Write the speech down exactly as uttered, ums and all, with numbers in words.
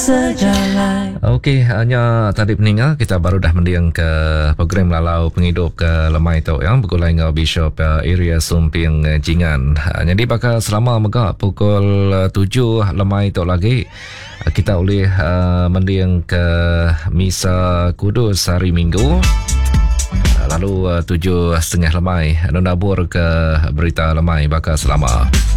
sejalan. Okey, hanya tadi peninggal kita baru dah mendiang ke program Lalau Penghidup ke Lemai tu yang bergulai dengan Bishop uh, Area Sumping uh, Jingan. Uh, jadi bakal selama megak pukul uh, tujuh Lemai tu lagi uh, kita boleh uh, mendiang ke Misa Kudus hari Minggu. Uh, lalu uh, tujuh setengah Lemai nundabur ke Berita Lemai bakal selama.